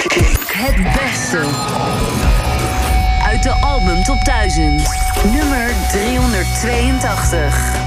Het beste uit de album Top 1000. Nummer 382.